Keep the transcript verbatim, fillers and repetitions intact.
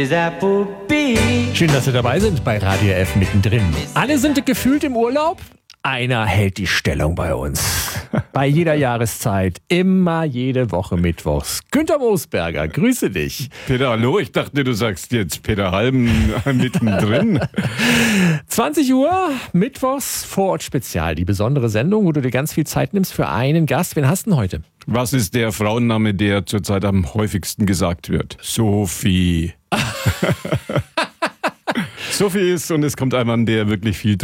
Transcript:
Schön, dass Sie dabei sind bei Radio F mittendrin. Alle sind gefühlt im Urlaub. Einer hält die Stellung bei uns. Bei jeder Jahreszeit, immer jede Woche mittwochs. Günter Moosberger, grüße dich. Peter, hallo, ich dachte, du sagst jetzt Peter Halben mittendrin. zwanzig Uhr, mittwochs, Vorort-Spezial. Die besondere Sendung, wo du dir ganz viel Zeit nimmst für einen Gast. Wen hast du denn heute? Was ist der Frauenname, der zurzeit am häufigsten gesagt wird? Sophie. Sophie ist, und es kommt ein Mann, der wirklich viel